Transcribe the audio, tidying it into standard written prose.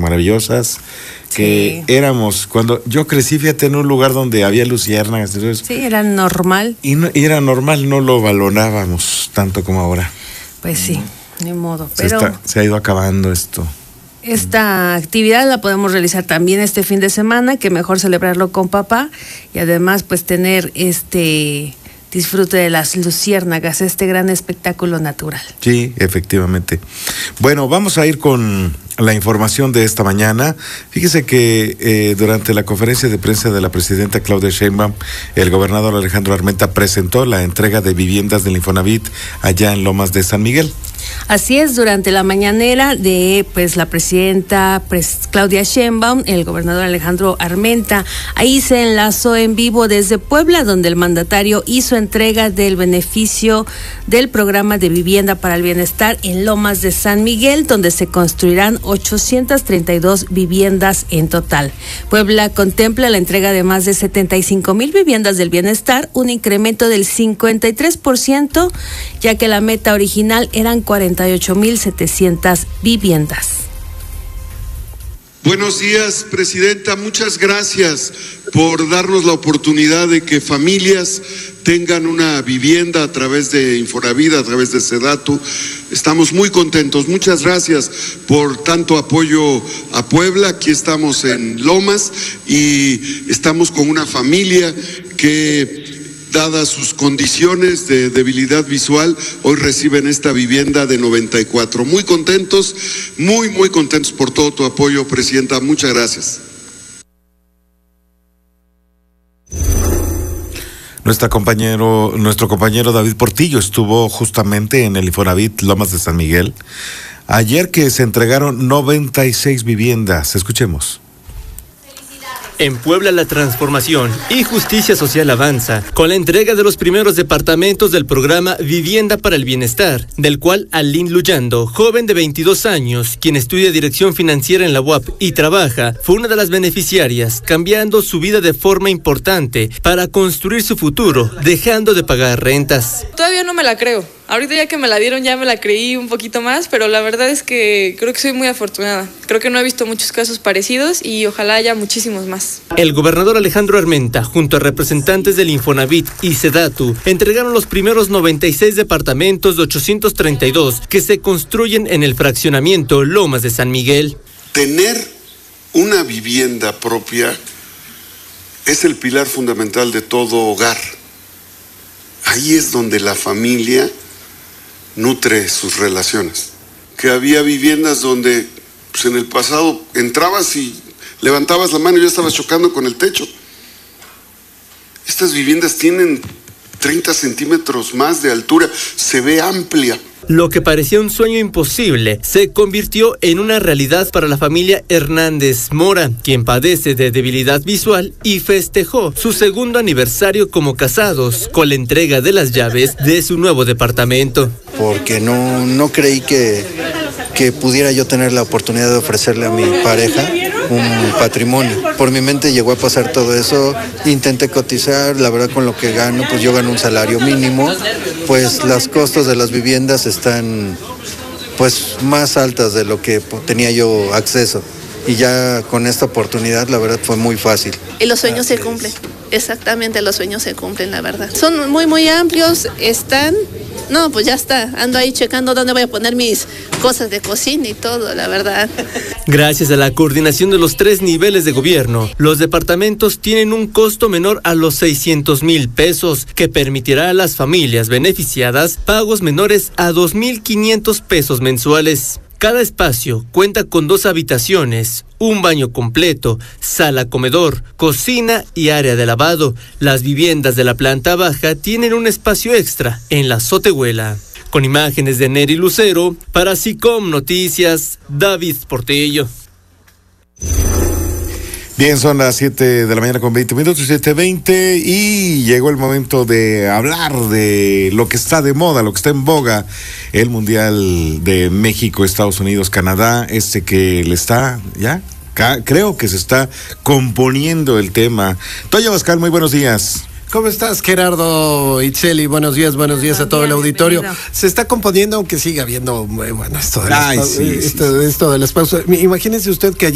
maravillosas, que éramos, cuando yo crecí, fíjate, en un lugar donde había luciérnagas. Entonces, sí, era normal. Y era normal, no lo valorábamos tanto como ahora. Pues sí, ni modo. Pero se ha ido acabando esto. Esta actividad la podemos realizar también este fin de semana, que mejor celebrarlo con papá y además pues tener disfrute de las luciérnagas, este gran espectáculo natural. Sí, efectivamente. Bueno, vamos a ir con la información de esta mañana. Fíjese que durante la conferencia de prensa de la presidenta Claudia Sheinbaum, el gobernador Alejandro Armenta presentó la entrega de viviendas del Infonavit allá en Lomas de San Miguel. Así es, durante la mañanera de la presidenta Claudia Sheinbaum, el gobernador Alejandro Armenta, ahí se enlazó en vivo desde Puebla, donde el mandatario hizo entrega del beneficio del programa de vivienda para el bienestar en Lomas de San Miguel, donde se construirán 832 viviendas en total. Puebla contempla la entrega de más de 75,000 viviendas del bienestar, un incremento del 53%, ya que la meta original eran 48,700 viviendas. Buenos días, presidenta. Muchas gracias por darnos la oportunidad de que familias tengan una vivienda a través de Infonavit, a través de Sedatu. Estamos muy contentos. Muchas gracias por tanto apoyo a Puebla. Aquí estamos en Lomas y estamos con una familia que, dadas sus condiciones de debilidad visual, hoy reciben esta vivienda de 94. Muy contentos, muy contentos por todo tu apoyo, presidenta. Muchas gracias. Nuestro compañero David Portillo estuvo justamente en el Infonavit Lomas de San Miguel ayer, que se entregaron 96 viviendas. Escuchemos. En Puebla la transformación y justicia social avanza con la entrega de los primeros departamentos del programa Vivienda para el Bienestar, del cual Aline Luyando, joven de 22 años, quien estudia dirección financiera en la UAP y trabaja, fue una de las beneficiarias, cambiando su vida de forma importante para construir su futuro, dejando de pagar rentas. Todavía no me la creo. Ahorita ya que me la dieron ya me la creí un poquito más, pero la verdad es que creo que soy muy afortunada. Creo que no he visto muchos casos parecidos y ojalá haya muchísimos más. El gobernador Alejandro Armenta, junto a representantes del Infonavit y Sedatu, entregaron los primeros 96 departamentos de 832 que se construyen en el fraccionamiento Lomas de San Miguel. Tener una vivienda propia es el pilar fundamental de todo hogar. Ahí es donde la familia nutre sus relaciones. Que había viviendas donde en el pasado entrabas y levantabas la mano y ya estabas chocando con el techo. Estas viviendas tienen 30 centímetros más de altura, se ve amplia. Lo que parecía un sueño imposible se convirtió en una realidad para la familia Hernández Mora, quien padece de debilidad visual y festejó su segundo aniversario como casados con la entrega de las llaves de su nuevo departamento. Porque no creí que pudiera yo tener la oportunidad de ofrecerle a mi pareja un patrimonio. Por mi mente llegó a pasar todo eso, intenté cotizar, la verdad con lo que gano, pues yo gano un salario mínimo, pues los costos de las viviendas están pues más altas de lo que tenía yo acceso. Y ya con esta oportunidad, la verdad, fue muy fácil. Y los sueños se cumplen, exactamente, los sueños se cumplen, la verdad. Son muy amplios, pues ya está, ando ahí checando dónde voy a poner mis cosas de cocina y todo, la verdad. Gracias a la coordinación de los 3 niveles de gobierno, los departamentos tienen un costo menor a los 600,000 pesos, que permitirá a las familias beneficiadas pagos menores a 2,500 pesos mensuales. Cada espacio cuenta con 2 habitaciones, un baño completo, sala comedor, cocina y área de lavado. Las viviendas de la planta baja tienen un espacio extra en la azotehuela. Con imágenes de Neri Lucero, para SICOM Noticias, David Portillo. Bien, son las 7 de la mañana con 20 minutos, 7:20, y llegó el momento de hablar de lo que está de moda, lo que está en boga, el Mundial de México, Estados Unidos, Canadá, que le está, creo que se está componiendo el tema. Toño Bascal, muy buenos días. ¿Cómo estás, Gerardo Itzeli? Buenos días a todo el auditorio. Bienvenido. Se está componiendo, aunque siga habiendo, esto de las pausas. Imagínense usted que ayer